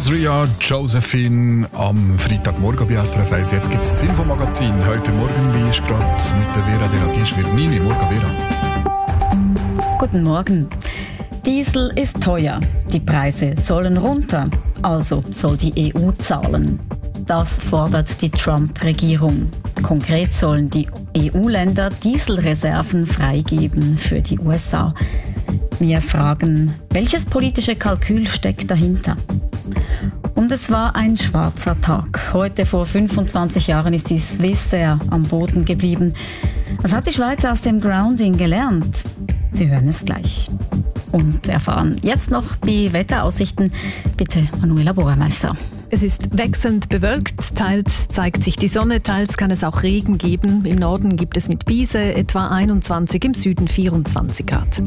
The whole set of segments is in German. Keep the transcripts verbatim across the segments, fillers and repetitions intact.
Ria Josephine am Freitagmorgen bei S R F eins. Jetzt gibt es das Infomagazin. Heute Morgen bin ich gerade mit der Vera Delagisch-Virnini. Morgen, Vera. Guten Morgen. Diesel ist teuer. Die Preise sollen runter. Also soll die E U zahlen. Das fordert die Trump-Regierung. Konkret sollen die E U-Länder Dieselreserven freigeben für die U S A. Wir fragen, welches politische Kalkül steckt dahinter? Und es war ein schwarzer Tag. Heute vor fünfundzwanzig Jahren ist die Swissair am Boden geblieben. Was hat die Schweiz aus dem Grounding gelernt? Sie hören es gleich. Und erfahren jetzt noch die Wetteraussichten. Bitte, Manuela Bürgermeister. Es ist wechselnd bewölkt, teils zeigt sich die Sonne, teils kann es auch Regen geben. Im Norden gibt es mit Biese etwa einundzwanzig, im Süden vierundzwanzig Grad.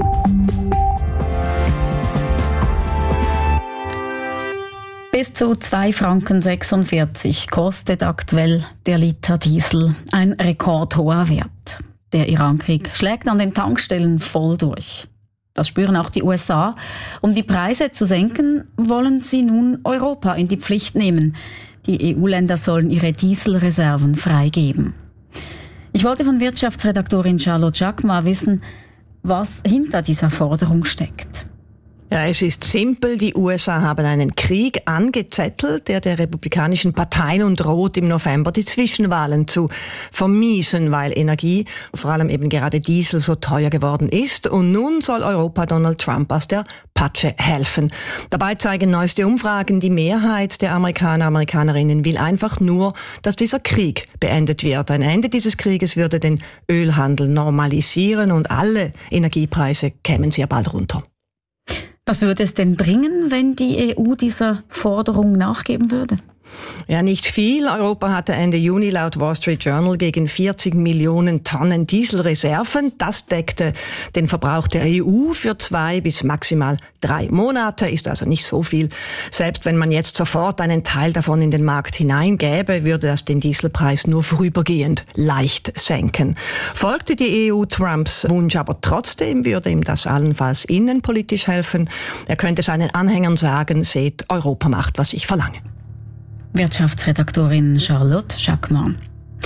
Bis zu zwei Franken sechsundvierzig kostet aktuell der Liter Diesel. Ein rekordhoher Wert. Der Irankrieg schlägt an den Tankstellen voll durch. Das spüren auch die U S A. Um die Preise zu senken, wollen sie nun Europa in die Pflicht nehmen. Die E U-Länder sollen ihre Dieselreserven freigeben. Ich wollte von Wirtschaftsredaktorin Charlotte Jacquemart wissen, was hinter dieser Forderung steckt. Ja, es ist simpel. Die U S A haben einen Krieg angezettelt, der der republikanischen Parteien und droht im November die Zwischenwahlen zu vermiesen, weil Energie, vor allem eben gerade Diesel, so teuer geworden ist. Und nun soll Europa Donald Trump aus der Patsche helfen. Dabei zeigen neueste Umfragen, die Mehrheit der Amerikaner, Amerikanerinnen will einfach nur, dass dieser Krieg beendet wird. Ein Ende dieses Krieges würde den Ölhandel normalisieren und alle Energiepreise kämen sehr bald runter. Was würde es denn bringen, wenn die E U dieser Forderung nachgeben würde? Ja, nicht viel. Europa hatte Ende Juni laut Wall Street Journal gegen vierzig Millionen Tonnen Dieselreserven. Das deckte den Verbrauch der E U für zwei bis maximal drei Monate. Ist also nicht so viel. Selbst wenn man jetzt sofort einen Teil davon in den Markt hineingäbe, würde das den Dieselpreis nur vorübergehend leicht senken. Folgte die E U Trumps Wunsch aber trotzdem, würde ihm das allenfalls innenpolitisch helfen. Er könnte seinen Anhängern sagen, seht, Europa macht, was ich verlange. Wirtschaftsredaktorin Charlotte Jacquemart.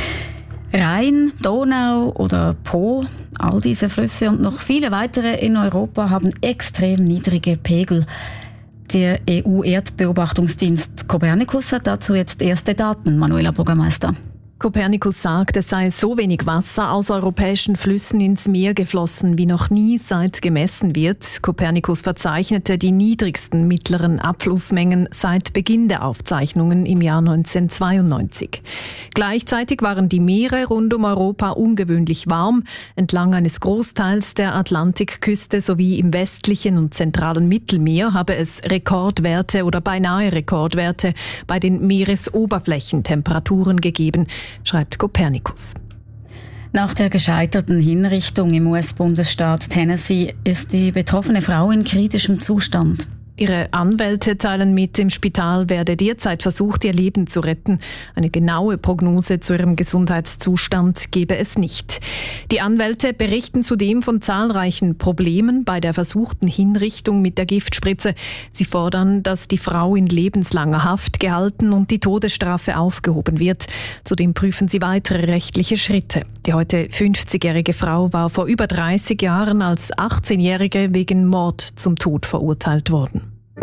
Rhein, Donau oder Po, all diese Flüsse und noch viele weitere in Europa haben extrem niedrige Pegel. Der E U-Erdbeobachtungsdienst Copernicus hat dazu jetzt erste Daten. Manuela Bürgermeister. Copernicus sagt, es sei so wenig Wasser aus europäischen Flüssen ins Meer geflossen wie noch nie, seit gemessen wird. Copernicus verzeichnete die niedrigsten mittleren Abflussmengen seit Beginn der Aufzeichnungen im Jahr neunzehnhundertzweiundneunzig. Gleichzeitig waren die Meere rund um Europa ungewöhnlich warm. Entlang eines Großteils der Atlantikküste sowie im westlichen und zentralen Mittelmeer habe es Rekordwerte oder beinahe Rekordwerte bei den Meeresoberflächentemperaturen gegeben, schreibt Copernicus. Nach der gescheiterten Hinrichtung im U S-Bundesstaat Tennessee ist die betroffene Frau in kritischem Zustand. Ihre Anwälte teilen mit, im Spital werde derzeit versucht, ihr Leben zu retten. Eine genaue Prognose zu ihrem Gesundheitszustand gebe es nicht. Die Anwälte berichten zudem von zahlreichen Problemen bei der versuchten Hinrichtung mit der Giftspritze. Sie fordern, dass die Frau in lebenslanger Haft gehalten und die Todesstrafe aufgehoben wird. Zudem prüfen sie weitere rechtliche Schritte. Die heute fünfzigjährige Frau war vor über dreißig Jahren als achtzehnjährige wegen Mord zum Tod verurteilt worden.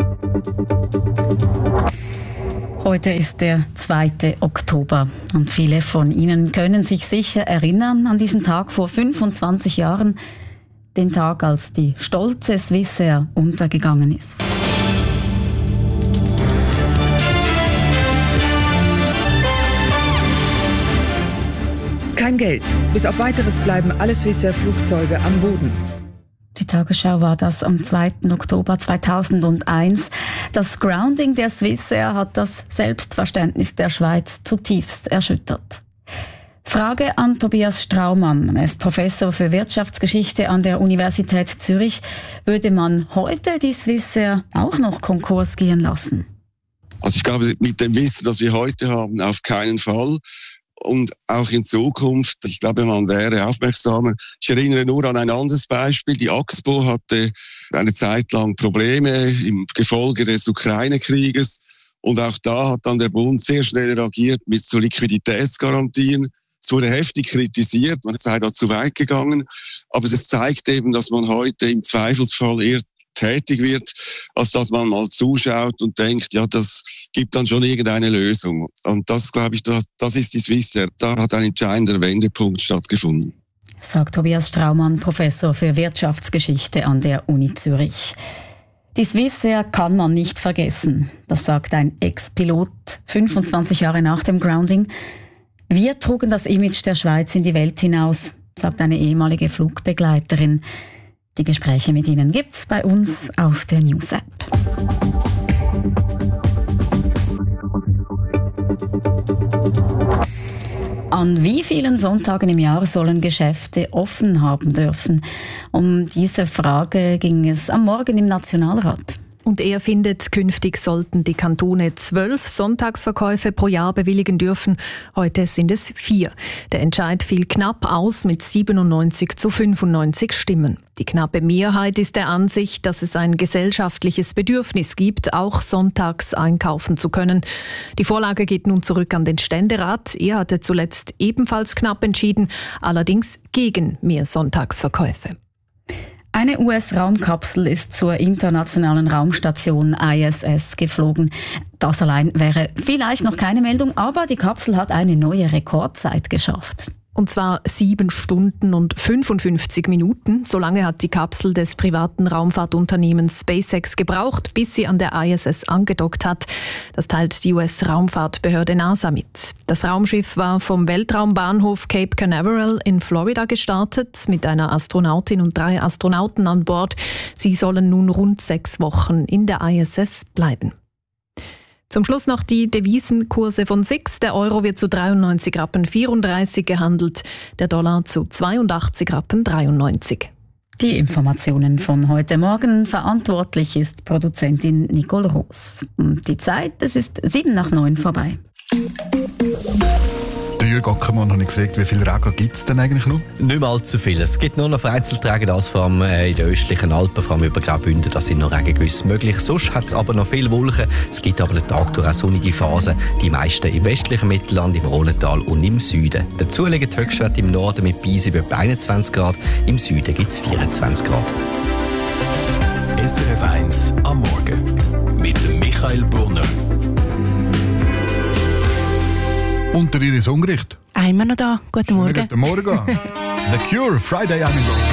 Heute ist der zweite Oktober und viele von Ihnen können sich sicher erinnern an diesen Tag vor fünfundzwanzig Jahren, den Tag, als die stolze Swissair untergegangen ist. Kein Geld. Bis auf Weiteres bleiben alle Swissair-Flugzeuge am Boden. Die Tagesschau war das am zweiten Oktober zweitausendeins. Das Grounding der Swissair hat das Selbstverständnis der Schweiz zutiefst erschüttert. Frage an Tobias Straumann. Er ist Professor für Wirtschaftsgeschichte an der Universität Zürich. Würde man heute die Swissair auch noch Konkurs gehen lassen? Also ich glaube, mit dem Wissen, das wir heute haben, auf keinen Fall. und auch in Zukunft. Ich glaube, man wäre aufmerksamer. Ich erinnere nur an ein anderes Beispiel. Die Axpo hatte eine Zeit lang Probleme im Gefolge des Ukraine-Krieges. Und auch da hat dann der Bund sehr schnell reagiert mit so Liquiditätsgarantien. Es wurde heftig kritisiert, man sei da zu weit gegangen. Aber es zeigt eben, dass man heute im Zweifelsfall eher tätig wird, als dass man mal zuschaut und denkt, ja, das gibt dann schon irgendeine Lösung. Und das, glaube ich, das ist die Swissair. Da hat ein entscheidender Wendepunkt stattgefunden. Sagt Tobias Straumann, Professor für Wirtschaftsgeschichte an der Uni Zürich. Die Swissair kann man nicht vergessen. Das sagt ein Ex-Pilot, fünfundzwanzig Jahre nach dem Grounding. Wir trugen das Image der Schweiz in die Welt hinaus, sagt eine ehemalige Flugbegleiterin. Die Gespräche mit ihnen gibt's bei uns auf der News-App. An wie vielen Sonntagen im Jahr sollen Geschäfte offen haben dürfen? Um diese Frage ging es am Morgen im Nationalrat. Und er findet, künftig sollten die Kantone zwölf Sonntagsverkäufe pro Jahr bewilligen dürfen. Heute sind es vier. Der Entscheid fiel knapp aus mit siebenundneunzig zu fünfundneunzig Stimmen. Die knappe Mehrheit ist der Ansicht, dass es ein gesellschaftliches Bedürfnis gibt, auch sonntags einkaufen zu können. Die Vorlage geht nun zurück an den Ständerat. Er hatte zuletzt ebenfalls knapp entschieden, allerdings gegen mehr Sonntagsverkäufe. Eine U S-Raumkapsel ist zur internationalen Raumstation I S S geflogen. Das allein wäre vielleicht noch keine Meldung, aber die Kapsel hat eine neue Rekordzeit geschafft. Und zwar sieben Stunden und fünfundfünfzig Minuten. So lange hat die Kapsel des privaten Raumfahrtunternehmens SpaceX gebraucht, bis sie an der I S S angedockt hat. Das teilt die U S-Raumfahrtbehörde NASA mit. Das Raumschiff war vom Weltraumbahnhof Cape Canaveral in Florida gestartet, mit einer Astronautin und drei Astronauten an Bord. Sie sollen nun rund sechs Wochen in der I S S bleiben. Zum Schluss noch die Devisenkurse von S I X. Der Euro wird zu dreiundneunzig Rappen vierunddreißig gehandelt, der Dollar zu zweiundachtzig Rappen dreiundneunzig. Die Informationen von heute Morgen. Verantwortlich ist Produzentin Nicole Roos. Die Zeit, es ist sieben nach neun vorbei. Jürg Ackermann habe ich gefragt, wie viel Regen gibt es denn eigentlich noch? Nicht mehr allzu viel. Es gibt nur noch vereinzelt Regen, das vor allem in den östlichen Alpen, vor allem über Graubünden, da sind noch Regengüsse möglich. Sonst hat es aber noch viele Wolken. Es gibt aber den Tag durch auch sonnige Phasen. Die meisten im westlichen Mittelland, im Rhônetal und im Süden. Dazu liegen die Höchstwerte im Norden mit Beisel bei etwa einundzwanzig Grad, im Süden gibt es vierundzwanzig Grad. S R F eins am Morgen mit Michael Brunner. Unter Ihres Ungericht. Einmal noch da. Guten Morgen. Guten Morgen. The Cure, Friday Animal.